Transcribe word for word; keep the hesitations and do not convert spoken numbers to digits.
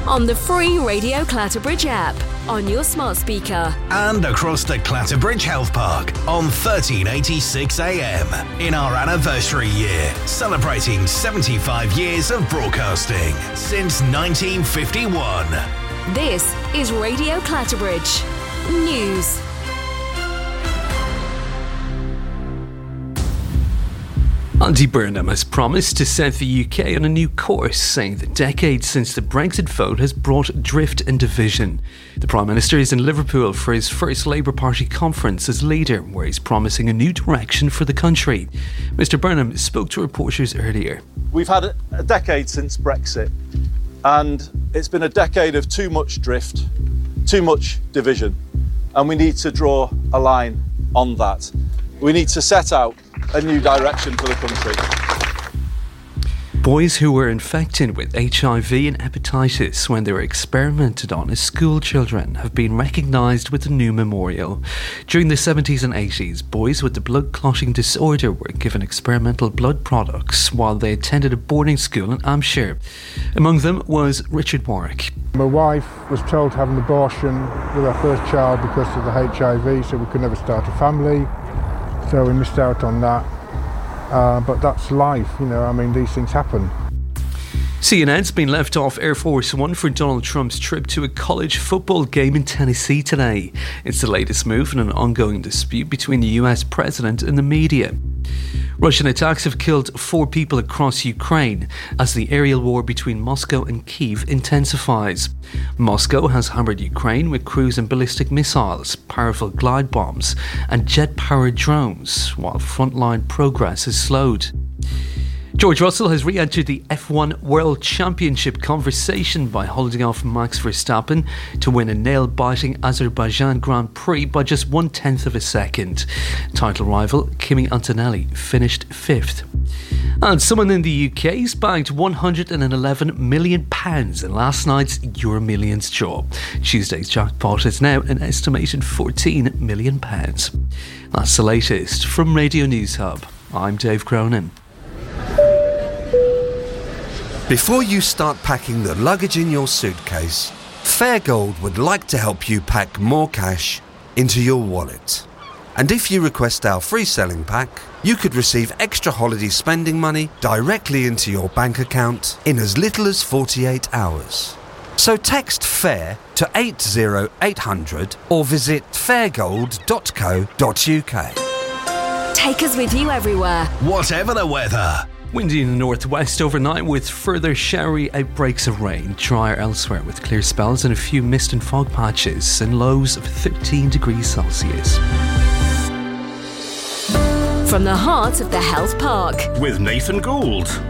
on the free Radio Clatterbridge app, on your smart speaker, and across the Clatterbridge Health Park on thirteen eighty-six A M in our anniversary year, celebrating seventy-five years of broadcasting since nineteen fifty-one. This is Radio Clatterbridge News. Andy Burnham has promised to set the U K on a new course, saying the decade since the Brexit vote has brought drift and division. The Prime Minister is in Liverpool for his first Labour Party conference as leader, where he's promising a new direction for the country. Mr Burnham spoke to reporters earlier. We've had a decade since Brexit, and it's been a decade of too much drift, too much division, and we need to draw a line on that. We need to set out a new direction for the country. Boys who were infected with H I V and hepatitis when they were experimented on as school children have been recognised with a new memorial. During the seventies and eighties, boys with the blood clotting disorder were given experimental blood products while they attended a boarding school in Hampshire. Among them was Richard Warwick. My wife was told to have an abortion with our first child because of the H I V, so we could never start a family. So we missed out on that. Uh, but that's life, you know, I mean, these things happen. C N N's been left off Air Force One for Donald Trump's trip to a college football game in Tennessee today. It's the latest move in an ongoing dispute between the U S president and the media. Russian attacks have killed four people across Ukraine as the aerial war between Moscow and Kyiv intensifies. Moscow has hammered Ukraine with cruise and ballistic missiles, powerful glide bombs and jet-powered drones, while frontline progress has slowed. George Russell has re-entered the F one World Championship conversation by holding off Max Verstappen to win a nail-biting Azerbaijan Grand Prix by just one-tenth of a second. Title rival Kimi Antonelli finished fifth. And someone in the U K's bagged one hundred eleven million pounds in last night's Euro Millions draw. Tuesday's jackpot is now an estimated fourteen million pounds. That's the latest from Radio News Hub. I'm Dave Cronin. Before you start packing the luggage in your suitcase, Fairgold would like to help you pack more cash into your wallet. And if you request our free selling pack, you could receive extra holiday spending money directly into your bank account in as little as forty-eight hours. So text FAIR to eight zero eight hundred or visit fairgold dot co dot uk. Take us with you everywhere, whatever the weather. Windy in the northwest overnight with further showery outbreaks of rain. Drier elsewhere with clear spells and a few mist and fog patches and lows of thirteen degrees Celsius. From the heart of the Health Park with Nathan Gould.